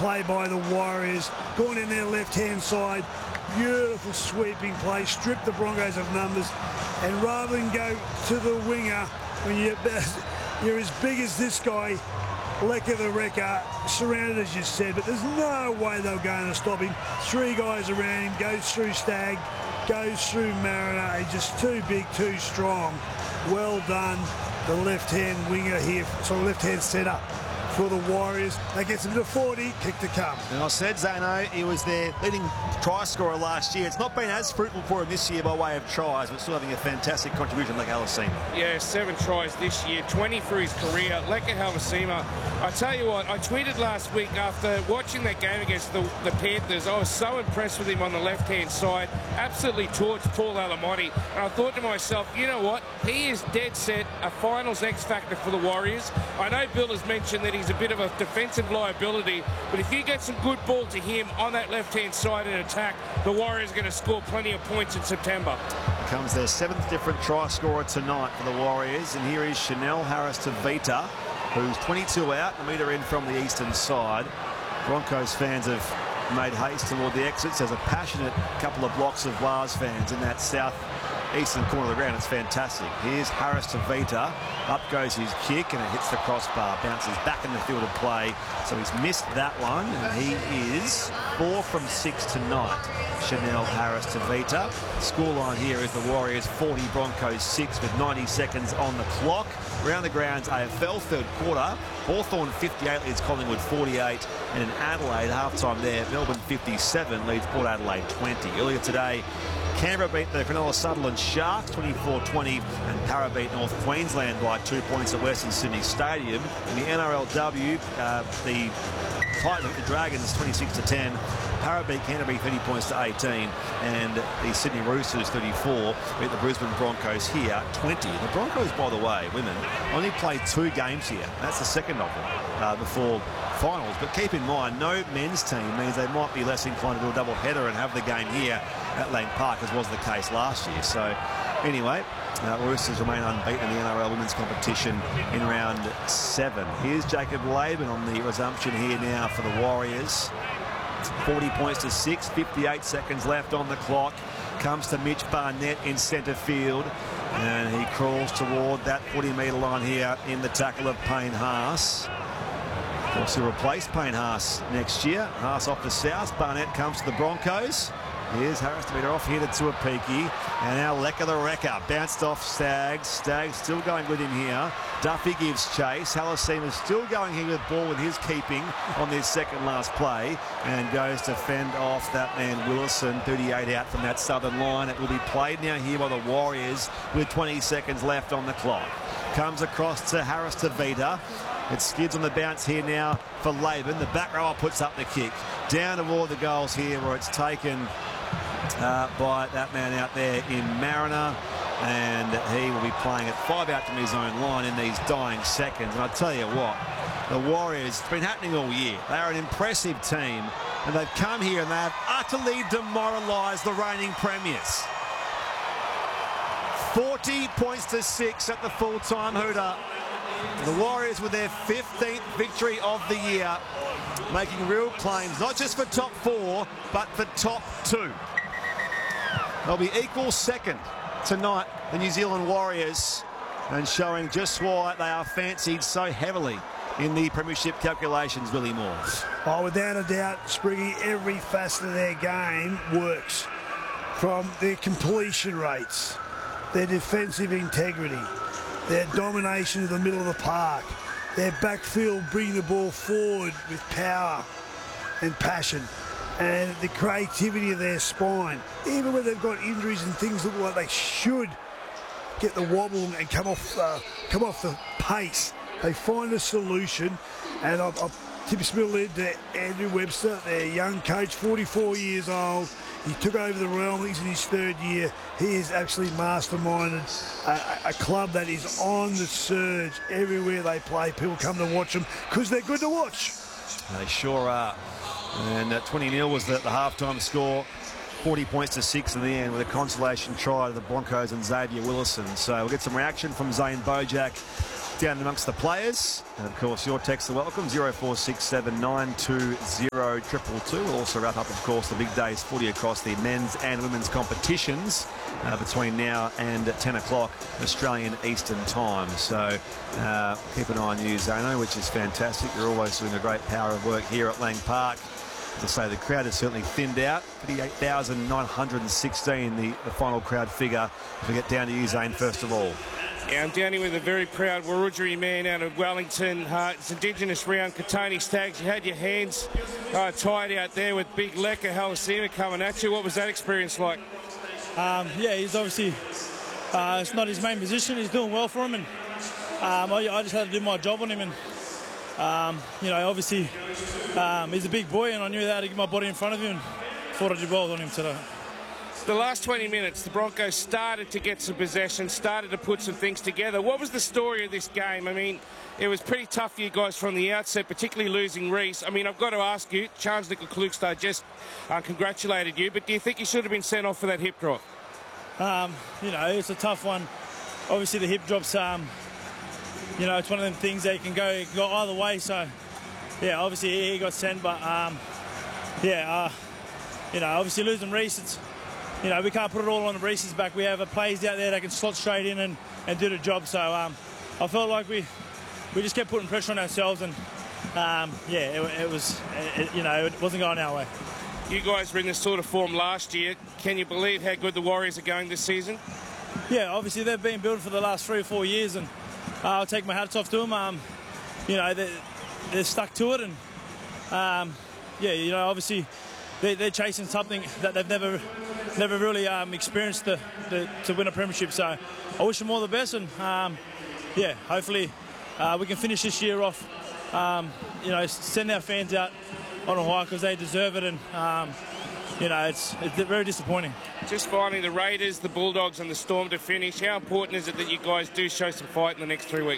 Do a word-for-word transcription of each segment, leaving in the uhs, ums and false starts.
play by the Warriors. Gone in their left-hand side. Beautiful sweeping play. Stripped the Broncos of numbers. And rather than go to the winger, when you're, you're as big as this guy, Lecker the Wrecker, surrounded as you said, but there's no way they're going to stop him. Three guys around him, goes through Stagg, goes through Mariner. He's just too big, too strong. Well done, the left-hand winger here, so left-hand centre for the Warriors. That gets him to forty, kick to come. And I said, Zano, he was their leading try scorer last year. It's not been as fruitful for him this year by way of tries, but still having a fantastic contribution like Halasima. Yeah, seven tries this year, twenty for his career. Lecker Halasima. I tell you what, I tweeted last week after watching that game against the, the Panthers, I was so impressed with him on the left-hand side. Absolutely torched Paul Alamotti. And I thought to myself, you know what? He is dead set a finals X-factor for the Warriors. I know Bill has mentioned that he's a bit of a defensive liability, but if you get some good ball to him on that left-hand side in attack, the Warriors are going to score plenty of points in September. Comes their seventh different try scorer tonight for the Warriors, and here is Chanel Harris-Tavita, who's twenty-two out, a metre in from the eastern side. Broncos fans have made haste toward the exits. There's a passionate couple of blocks of Waz fans in that south eastern corner of the ground. It's fantastic. Here's Harris-Tavita. Up goes his kick, and it hits the crossbar. Bounces back in the field of play. So he's missed that one, and he is four from six tonight. Chanel Harris-Tavita. Scoreline here is the Warriors forty, Broncos six, with ninety seconds on the clock. Around the grounds, A F L third quarter. Hawthorn fifty-eight leads Collingwood forty-eight, and in Adelaide, halftime there, Melbourne fifty-seven leads Port Adelaide twenty. Earlier today, Canberra beat the Cronulla Sutherland Sharks twenty-four twenty, and Para beat North Queensland by two points at Western Sydney Stadium. In the N R L W, uh, the Titans beat the Dragons twenty-six to ten. Para beat Canterbury thirty points to eighteen, and the Sydney Roosters thirty-four beat the Brisbane Broncos here twenty. The Broncos, by the way, women, only played two games here. That's the second of them uh, before finals. But keep in mind, no men's team means they might be less inclined to do a double header and have the game here at Lang Park, as was the case last year. So anyway, uh, Roosters remain unbeaten in the N R L women's competition in round seven. Here's Jacob Laban on the resumption here now for the Warriors. forty points to six, fifty-eight seconds left on the clock. Comes to Mitch Barnett in centre field, and he crawls toward that forty metre line here in the tackle of Payne Haas. Of course, he'll replace Payne Haas next year. Haas off the south. Barnett comes to the Broncos. Here's Harris-Tavita off here to Tuapiki. And now Lecker the Wrecker. Bounced off Staggs. Staggs still going with him here. Duffy gives chase. Halasima's still going here with ball with his keeping on this second last play. And goes to fend off that man Willison. thirty-eight out from that southern line. It will be played now here by the Warriors with twenty seconds left on the clock. Comes across to Harris-Tavita. It skids on the bounce here now for Laban. The back rower puts up the kick. Down toward the goals here, where it's taken uh, by that man out there in Mariner. And he will be playing it five out from his own line in these dying seconds. And I tell you what, the Warriors, it's been happening all year. They are an impressive team. And they've come here and they have utterly demoralised the reigning premiers. forty points to six at the full-time hooter. The Warriors with their fifteenth victory of the year, making real claims, not just for top four, but for top two. They'll be equal second tonight, the New Zealand Warriors, and showing just why they are fancied so heavily in the premiership calculations, Willie Moore. Oh, without a doubt, Spriggy, every facet of their game works. From their completion rates, their defensive integrity, their domination of the middle of the park, their backfield bringing the ball forward with power and passion, and the creativity of their spine. Even when they've got injuries and things look like they should get the wobble and come off, uh, come off the pace, they find a solution. And I'll, I'll tip a small lid to Andrew Webster, their young coach, forty-four years old. He took over the realm. He's in his third year. He is actually masterminded a, a club that is on the surge. Everywhere they play, people come to watch them because they're good to watch. They sure are. And uh, twenty nil was the, the halftime score. forty points to six in the end with a consolation try to the Broncos and Xavier Willison. So we'll get some reaction from Zane Bojack down amongst the players. And of course, your texts are welcome. zero four six seven nine two zero two two two. We'll also wrap up, of course, the big day's footy across the men's and women's competitions uh, between now and ten o'clock Australian Eastern Time. So uh, keep an eye on you, Zano, which is fantastic. You're always doing a great power of work here at Lang Park. To say the crowd has certainly thinned out. thirty-eight thousand nine hundred sixteen, the, the final crowd figure. If we get down to you, Zane, first of all. Yeah, I'm down here with a very proud Wurundjeri man out of Wellington. Uh, it's Indigenous round, Katoni Staggs. You had your hands uh, tied out there with big Leka Halasima coming at you. What was that experience like? Um, yeah, he's obviously, uh, it's not his main position. He's doing well for him, and um, I, I just had to do my job on him. And um, you know, obviously, um, he's a big boy, and I knew how to get my body in front of him, and thought I did well on him today. The last twenty minutes, the Broncos started to get some possession, started to put some things together. What was the story of this game? I mean, it was pretty tough for you guys from the outset, particularly losing Reece. I mean, I've got to ask you, Charles Nickel-Klugstad just uh, congratulated you, but do you think you should have been sent off for that hip drop? Um, you know, it's a tough one. Obviously, the hip drop's, um, you know, it's one of them things that can go, it can go either way. So, yeah, obviously he got sent, but, um, yeah, uh, you know, obviously losing Reece, it's, you know, we can't put it all on the Reece's back. We have a players out there that can slot straight in and, and do the job. So um, I felt like we we just kept putting pressure on ourselves, and um, yeah, it, it was, it, you know, it wasn't going our way. You guys were in this sort of form last year. Can you believe how good the Warriors are going this season? Yeah, obviously they've been building for the last three or four years, and uh, I'll take my hats off to them. Um, you know, they're, they're stuck to it, and um, yeah, you know, obviously they're, they're chasing something that they've never. Never really um, experienced the, the, to win a premiership, so I wish them all the best, and um, yeah, hopefully uh, we can finish this year off, um, you know, send our fans out on a high because they deserve it, and um, you know, it's, it's very disappointing. Just finally, the Raiders, the Bulldogs and the Storm to finish. How important is it that you guys do show some fight in the next three weeks?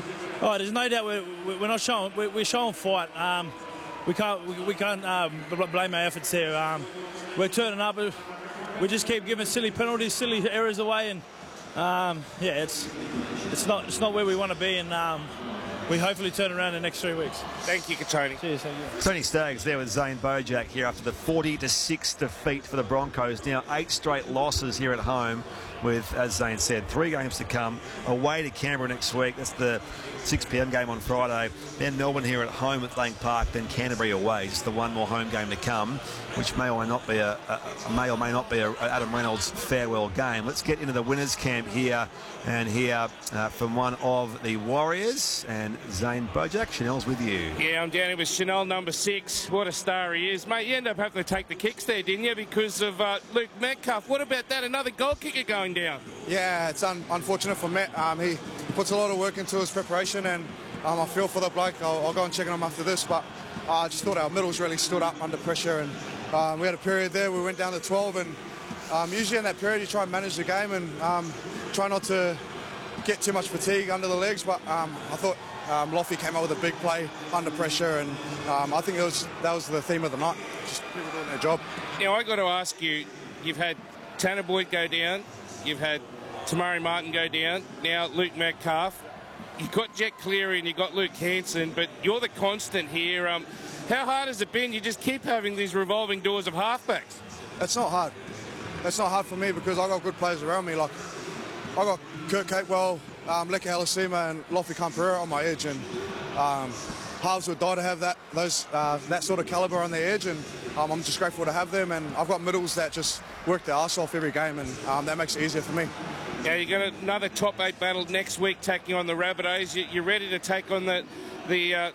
Oh, there's no doubt we're, we're not showing, we're, we're showing fight. Um, we can't, we, we can't um, blame our efforts there. Um, we're turning up. We just keep giving silly penalties, silly errors away, and um, yeah, it's it's not it's not where we want to be, and um, we hopefully turn around in the next three weeks. Thank you, Katoni. Cheers, thank you. Tony Staggs there with Zane Bojack here after the forty to six defeat for the Broncos. Now eight straight losses here at home, with, as Zane said, three games to come. Away to Canberra next week. That's the six p m game on Friday. Then Melbourne here at home at Lang Park. Then Canterbury away. Just the one more home game to come, which may or may not be a, a may or may not be a Adam Reynolds farewell game. Let's get into the winners' camp here, and hear uh, from one of the Warriors. And Zane Bojack, Chanel's with you. Yeah, I'm down here with Chanel, number six. What a star he is, mate. You end up having to take the kicks there, didn't you, because of uh, Luke Metcalf? What about that? Another goal kicker going down. Yeah, it's un unfortunate for Matt. Um, he puts a lot of work into his preparation, and um, I feel for the bloke. I'll, I'll go and check on him after this, but uh, I just thought our middles really stood up under pressure, and um, we had a period there we went down to twelve, and um, usually in that period you try and manage the game and um, try not to get too much fatigue under the legs, but um, I thought um, Loffy came out with a big play under pressure, and um, I think it was, that was the theme of the night, just people doing their job. Now, I got to ask you, you've had Tanner Boyd go down, you've had Tamari Martin go down, now Luke Metcalf. You've got Jet Cleary and you've got Luke Hanson, but you're the constant here. Um, how hard has it been? You just keep having these revolving doors of halfbacks. It's not hard. It's not hard for me because I got good players around me. Like I got Kurt Capewell, um, Leka Halasima, and Lofi Kamperera on my edge, and um, halves would die to have that those uh, that sort of calibre on their edge, and um, I'm just grateful to have them. And I've got middles that just work their arse off every game, and um, that makes it easier for me. Yeah, you got another top eight battle next week, taking on the Rabbitohs. You, you're ready to take on the the uh,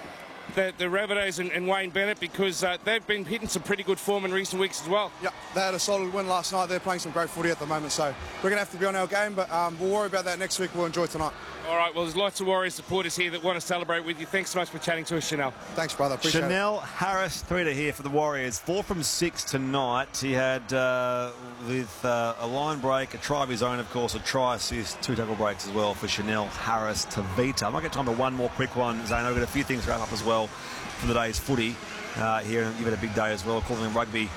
the, the Rabbitohs and, and Wayne Bennett, because uh, they've been hitting some pretty good form in recent weeks as well. Yeah, they had a solid win last night. They're playing some great footy at the moment, so we're going to have to be on our game, but um, we'll worry about that next week. We'll enjoy tonight. All right, well, there's lots of Warriors supporters here that want to celebrate with you. Thanks so much for chatting to us, Chanel. Thanks, brother. Appreciate Chanel it. Harris, three to here for the Warriors. Four from six tonight. He had, uh, with uh, a line break, a try of his own, of course, a try assist, two tackle breaks as well for Chanel Harris Tavita. I might get time for one more quick one, Zane. I've got a few things to wrap up as well from the day's footy uh, here. You've had a big day as well, calling rugby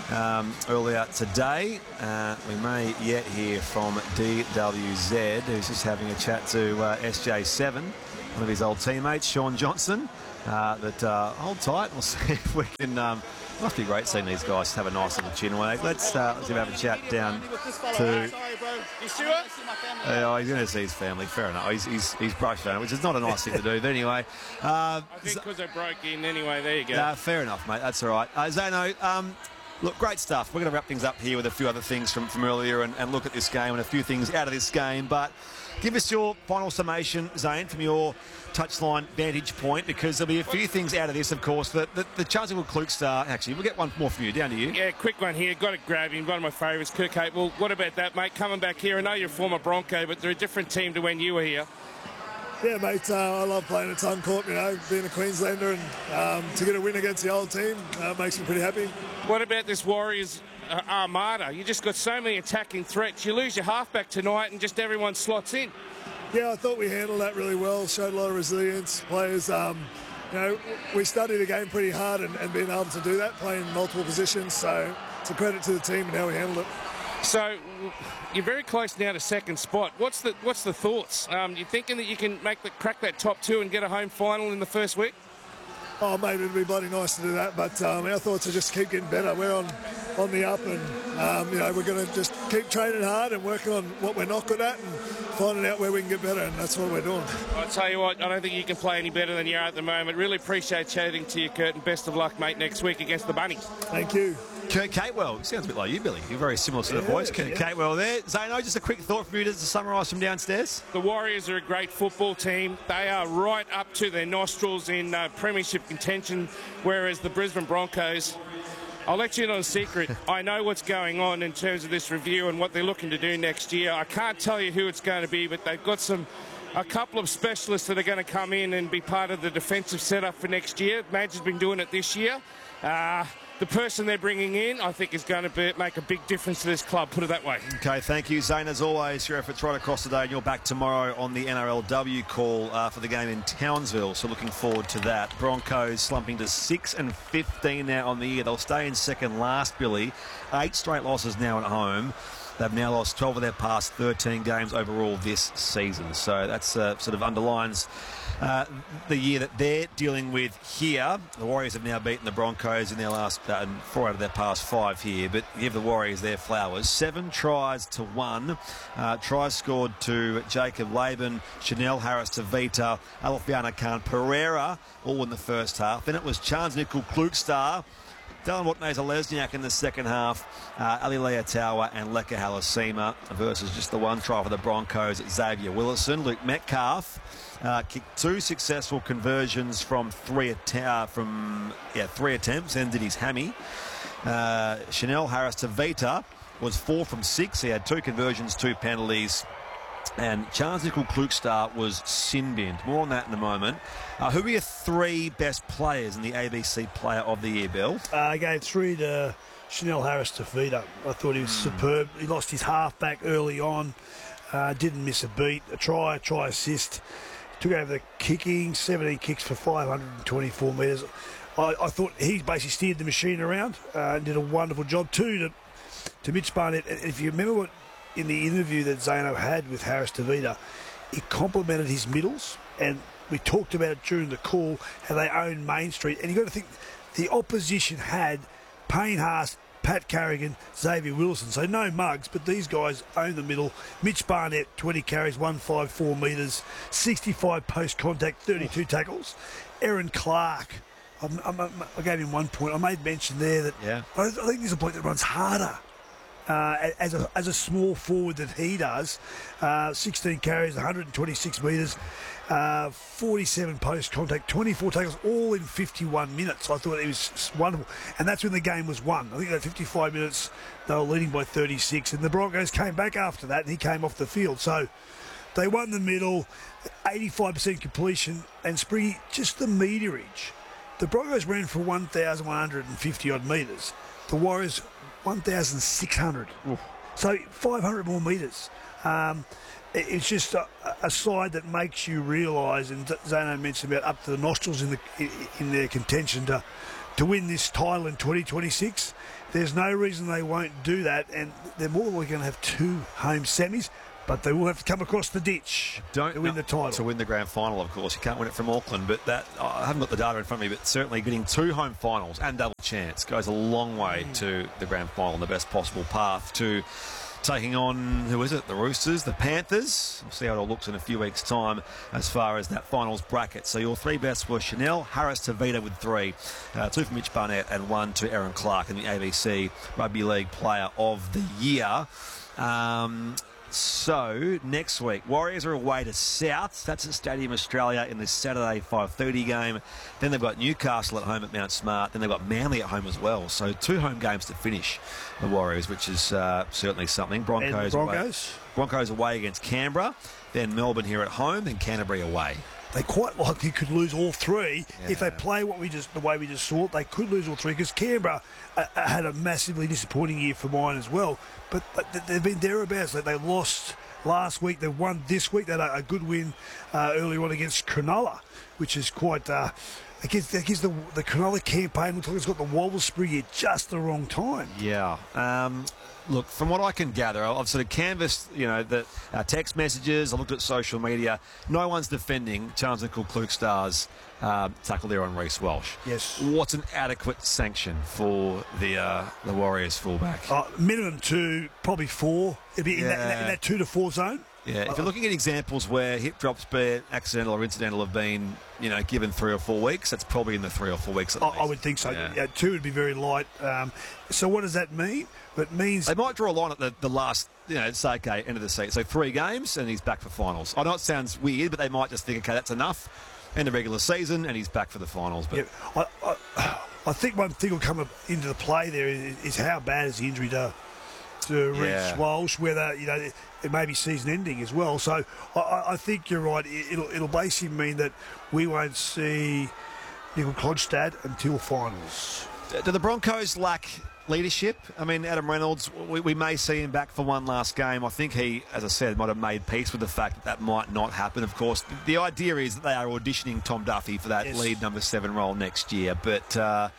um, earlier today. Uh, we may yet hear from D W Z, who's just having a chat to uh, S J seven, one of his old teammates, Sean Johnson. Uh, that uh, hold tight. We'll see if we can. Um, must be great seeing these guys have a nice little chin away. Let's uh, let's have a chat down to. You sure? Uh, oh, he's going to see his family. Fair enough. He's he's, he's brushed on, which is not a nice thing to do. But anyway, uh, I think because they broke in anyway. There you go. uh, fair enough, mate. That's all right. Uh, Zano, um, look, great stuff. We're going to wrap things up here with a few other things from from earlier and, and look at this game and a few things out of this game. But give us your final summation, Zane, from your touchline vantage point, because there'll be a few things out of this, of course. The, the, the Charnze Klug star, actually, we'll get one more from you. Down to you. Yeah, quick one here. Got to grab him. One of my favourites, Kirk Capewell. What about that, mate? Coming back here. I know you're a former Bronco, but they're a different team to when you were here. Yeah, mate, uh, I love playing at Suncorp, you know, being a Queenslander, and um, to get a win against the old team uh, makes me pretty happy. What about this Warriors uh, armada? You just got so many attacking threats. You lose your halfback tonight and just everyone slots in. Yeah, I thought we handled that really well, showed a lot of resilience. Players, um, you know, we studied the game pretty hard and, and being able to do that, playing multiple positions, so it's a credit to the team and how we handled it. So you're very close now to second spot. What's the what's the thoughts? Um, you thinking that you can make the crack that top two and get a home final in the first week? Oh, mate, it'd be bloody nice to do that, but um, our thoughts are just keep getting better. We're on, on the up, and um, you know, we're going to just keep training hard and working on what we're not good at and finding out where we can get better, and that's what we're doing. I'll tell you what, I don't think you can play any better than you are at the moment. Really appreciate chatting to you, Kurt, and best of luck, mate, next week against the Bunnies. Thank you. Kurt Capewell, sounds a bit like you, Billy. You're very similar to the Yeah, voice. Kurt yeah. Capewell there. Zano, just a quick thought for you to summarise from downstairs. The Warriors are a great football team. They are right up to their nostrils in uh, premiership contention, whereas the Brisbane Broncos, I'll let you in on a secret. I know what's going on in terms of this review and what they're looking to do next year. I can't tell you who it's going to be, but they've got some a couple of specialists that are going to come in and be part of the defensive setup for next year. Madge has been doing it this year. Uh, the person they're bringing in, I think, is going to be, make a big difference to this club, put it that way. Okay, thank you, Zane. As always, your efforts right across today, and you're back tomorrow on the N R L W call uh, for the game in Townsville, so looking forward to that. Broncos slumping to six and fifteen now on the year. They'll stay in second last, Billy. Eight straight losses now at home. They've now lost twelve of their past thirteen games overall this season. So that's uh, sort of underlines uh, the year that they're dealing with here. The Warriors have now beaten the Broncos in their last uh, four out of their past five here. But give the Warriors their flowers. Seven tries to one. Uh, tries scored to Jacob Laban, Chanel Harris-Tavita, Alfiana Khan Pereira, all in the first half. Then it was Charnze Klug star Dylan Watney-Lesniak in the second half, uh, Ali Leotawa and Leka Halasima versus just the one try for the Broncos, Xavier Willison. Luke Metcalf uh, kicked two successful conversions from three att- uh, from yeah three attempts, ended his hammy. Uh, Chanel Harris-Tavita was four from six. He had two conversions, two penalties. And Charnze Klug star was sin-binned. More on that in a moment. Uh, who are your three best players in the A B C Player of the Year, Bill? Uh, I gave three to Chanel Harris-Tavita. I thought he was mm. superb. He lost his halfback early on. Uh, didn't miss a beat. A try, a try assist. Took over the kicking. seventeen kicks for five hundred twenty-four metres. I, I thought he basically steered the machine around uh, and did a wonderful job. Two to, to Mitch Barnett. If you remember what in the interview that Zano had with Harris-Tavita, he complimented his middles, and we talked about it during the call, how they own Main Street. And you've got to think, the opposition had Payne Haas, Pat Carrigan, Xavier Wilson. So no mugs, but these guys own the middle. Mitch Barnett, twenty carries, one fifty-four metres, sixty-five post-contact, thirty-two tackles. Aaron Clark, I'm, I'm, I gave him one point. I made mention there that yeah. I, I think there's a point that runs harder. Uh, as a as a small forward that he does, uh, sixteen carries, one hundred twenty-six metres, uh, forty-seven post contact, twenty-four tackles, all in fifty-one minutes. I thought it was wonderful, and that's when the game was won. I think at fifty-five minutes they were leading by thirty-six, and the Broncos came back after that, and he came off the field. So they won the middle, eighty-five percent completion, and Spriggy, just the meterage. The Broncos ran for one thousand one hundred fifty odd metres. The Warriors one thousand six hundred. Oof. So five hundred more metres. Um, it, it's just a, a side that makes you realise, and Zano mentioned about up to the nostrils in the in, in their contention to to win this title in twenty twenty-six. There's no reason they won't do that, and they're more likely going to have two home semis, but they will have to come across the ditch Don't to win the title. To win the grand final, of course. You can't win it from Auckland, but that I haven't got the data in front of me, but certainly getting two home finals and double chance goes a long way mm. to the grand final and the best possible path to taking on, who is it, the Roosters, the Panthers. We'll see how it all looks in a few weeks' time as far as that finals bracket. So your three best were Chanel, Harris, Tavita with three, uh, two for Mitch Barnett and one to Aaron Clark in the A B C Rugby League Player of the Year. Um... So, next week, Warriors are away to South. That's at Stadium Australia in the Saturday five thirty game. Then they've got Newcastle at home at Mount Smart. Then they've got Manly at home as well. So, two home games to finish the Warriors, which is uh, certainly something. Broncos, Broncos. Away, Broncos away against Canberra. Then Melbourne here at home. Then Canterbury away. They quite likely could lose all three yeah. if they play what we just the way we just saw. They could lose all three because Canberra uh, had a massively disappointing year for mine as well. But, but they've been thereabouts. They lost last week. They won this week. They had a good win uh, earlier on against Cronulla, which is quite. Uh, I guess that gives the the Cronulla campaign looks like it's got the wobble spree at just the wrong time. Yeah. Um, Look, from what I can gather, I've sort of canvassed, you know, the uh, text messages. I looked at social media. No one's defending Charles Nickel Klukstad's uh, tackle there on Reece Walsh. Yes. What's an adequate sanction for the uh, the Warriors fullback? Uh, minimum two, probably four. It'd be in, Yeah. that, in, that, in that two to four zone. Yeah, if you're looking at examples where hip drops, be it accidental or incidental, have been, you know, given three or four weeks, that's probably in the three or four weeks at I, least. I would think so. Yeah. Yeah, two would be very light. Um, so what does that mean? It means they might draw a line at the, the last, you know, say, okay, end of the season. So three games and he's back for finals. I know it sounds weird, but they might just think, okay, that's enough. End of regular season and he's back for the finals. But yeah, I, I, I think one thing will come into the play there is, is how bad is the injury to to Reece Yeah. Walsh, whether, you know, it, it may be season ending as well. So I, I think you're right. It, it'll, it'll basically mean that we won't see Nickel Klokstad until finals. do the Broncos lack leadership? I mean, Adam Reynolds, we, we may see him back for one last game. I think he, as I said, might have made peace with the fact that that might not happen. Of course, the idea is that they are auditioning Tom Duffy for that Yes. lead number seven role next year. But uh,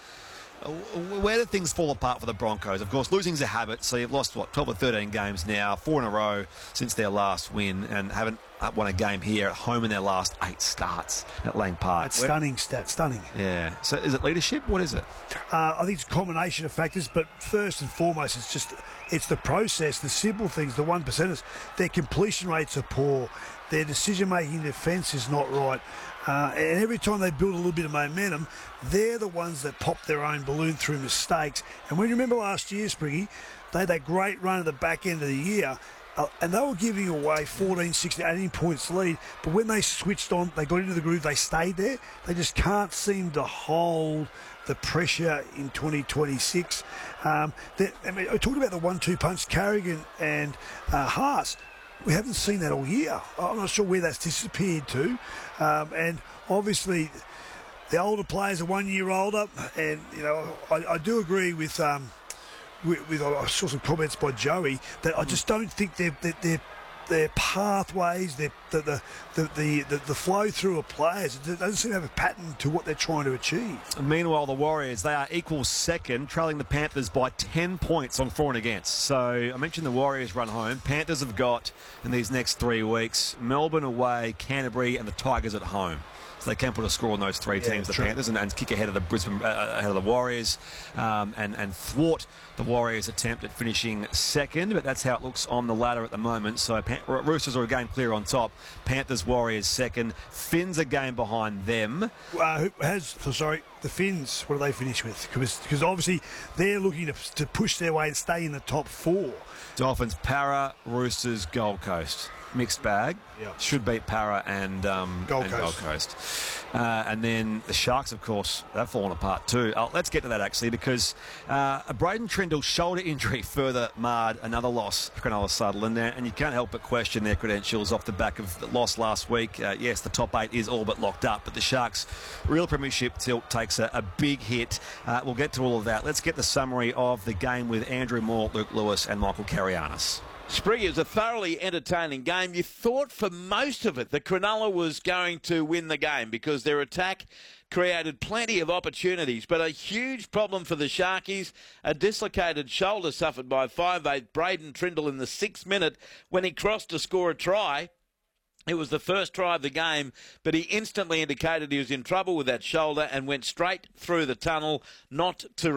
where do things fall apart for the Broncos? Of course, losing's a habit. So you've lost, what, twelve or thirteen games now, four in a row since their last win, and haven't won a game here at home in their last eight starts at Lang Park. That's Where- stunning stat, stunning. Yeah. So is it leadership? What is it? Uh, I think it's a combination of factors, but first and foremost, it's just it's the process, the simple things, the one percenters. Their completion rates are poor. Their decision-making in defence is not right. Uh, and every time they build a little bit of momentum, they're the ones that pop their own balloon through mistakes. And when you remember last year, Spriggy, they had that great run at the back end of the year, uh, and they were giving away fourteen, sixteen, eighteen points lead. But when they switched on, they got into the groove, they stayed there. They just can't seem to hold the pressure in twenty twenty-six. Um, I mean, I talked about the one two punch, Carrigan and uh, Haas. We haven't seen that all year. I'm not sure where that's disappeared to. Um, and obviously, the older players are one year older. And, you know, I, I do agree with, um, with, with, I saw some comments by Joey that I just don't think they're, they're, they're their pathways, their, the, the, the, the, the, the flow through of players, it doesn't seem to have a pattern to what they're trying to achieve. Meanwhile, the Warriors, they are equal second, trailing the Panthers by ten points on for and against. So I mentioned the Warriors run home. Panthers have got, in these next three weeks, Melbourne away, Canterbury and the Tigers at home. So they can put a score on those three Yeah, teams, the true. Panthers, and, and kick ahead of the Brisbane, uh, ahead of the Warriors, um, and, and thwart the Warriors' attempt at finishing second. But that's how it looks on the ladder at the moment. So Pan- Roosters are a game clear on top. Panthers, Warriors second. Finns a game behind them. Uh, who has, so sorry, the Finns, what do they finish with? Because obviously they're looking to, to push their way and stay in the top four. Dolphins, Para, Roosters, Gold Coast. Mixed bag. Yeah. Should beat Para and, um, Gold and Coast. Gold Coast. Uh, and then the Sharks, of course, they've fallen apart too. Uh, let's get to that actually, because uh, a Braden Trindle shoulder injury further marred another loss for Cronulla Sutherland, and you can't help but question their credentials off the back of the loss last week. Uh, yes, the top eight is all but locked up, but the Sharks' real premiership tilt takes a, a big hit. Uh, we'll get to all of that. Let's get the summary of the game with Andrew Moore, Luke Lewis, and Michael Carianis. Spriggy, it was a thoroughly entertaining game. You thought for most of it that Cronulla was going to win the game because their attack created plenty of opportunities, but a huge problem for the Sharkies, a dislocated shoulder suffered by five eight Braden Trindle in the sixth minute when he crossed to score a try. It was the first try of the game, but he instantly indicated he was in trouble with that shoulder and went straight through the tunnel, not to